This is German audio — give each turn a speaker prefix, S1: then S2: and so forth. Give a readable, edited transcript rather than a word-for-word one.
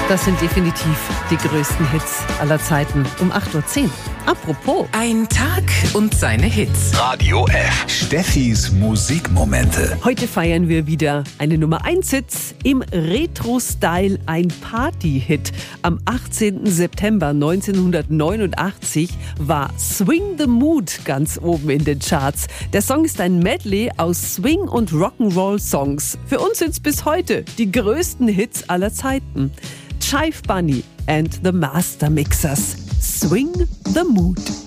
S1: Das sind definitiv die größten Hits aller Zeiten um 8.10 Uhr. Apropos.
S2: Ein Tag und seine Hits.
S3: Radio F. Steffis Musikmomente.
S1: Heute feiern wir wieder eine Nummer 1 Hit im Retro-Style, ein Party-Hit. Am 18. September 1989 war Swing the Mood ganz oben in den Charts. Der Song ist ein Medley aus Swing- und Rock'n'Roll-Songs. Für uns sind es bis heute die größten Hits aller Zeiten. Jive Bunny and the Master Mixers. Swing the Mood.